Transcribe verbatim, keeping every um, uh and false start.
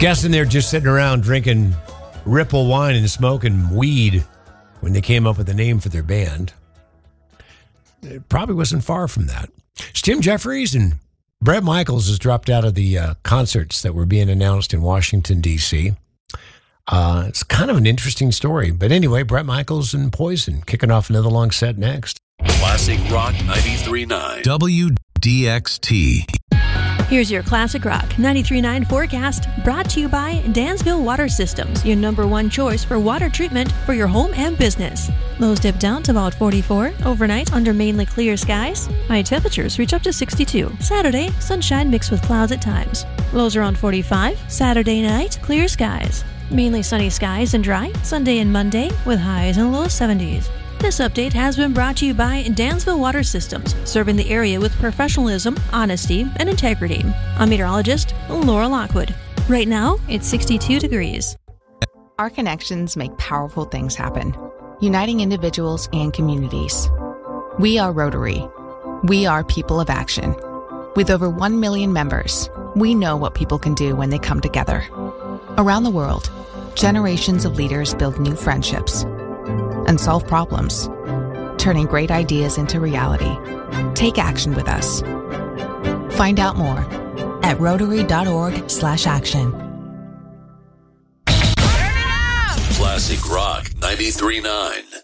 Guessing they're just sitting around drinking Ripple wine and smoking weed when they came up with a name for their band. It probably wasn't far from that. It's Tim Jeffries and Bret Michaels has dropped out of the uh, concerts that were being announced in Washington, D C Uh, it's kind of an interesting story. But anyway, Bret Michaels and Poison kicking off another long set next. Classic Rock ninety-three point nine W D X T. Here's your Classic Rock ninety-three point nine forecast, brought to you by Dansville Water Systems, your number one choice for water treatment for your home and business. Lows dip down to about forty-four overnight under mainly clear skies. High temperatures reach up to sixty-two. Saturday, sunshine mixed with clouds at times. Lows around forty-five. Saturday night, clear skies. Mainly sunny skies and dry Sunday and Monday with highs in the low seventies. This update has been brought to you by Dansville Water Systems, serving the area with professionalism, honesty, and integrity. I'm meteorologist Laura Lockwood. Right now, it's sixty-two degrees. Our connections make powerful things happen, uniting individuals and communities. We are Rotary. We are people of action. With over one million members, we know what people can do when they come together. Around the world, generations of leaders build new friendships and solve problems, turning great ideas into reality. Take action with us. Find out more at rotary.org slash action. Classic Rock ninety-three point nine.